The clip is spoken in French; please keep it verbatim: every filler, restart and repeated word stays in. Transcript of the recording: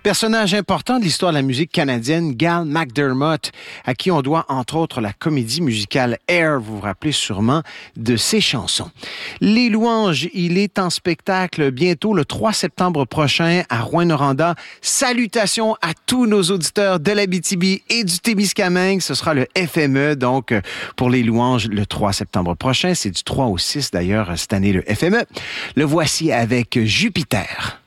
Personnage important de l'histoire de la musique canadienne, Gal McDermott, à qui on doit entre autres la comédie musicale Air, vous vous rappelez sûrement de ses chansons. Les Louanges, il est en spectacle bientôt le trois septembre prochain à Rouyn-Noranda. Salutations à tous nos auditeurs de l'Abitibi et du Témiscamingue. Ce sera le F M E, donc pour Les Louanges, le trois septembre prochain. C'est du trois au six d'ailleurs cette année, le F M E. Le voici avec Jupiter.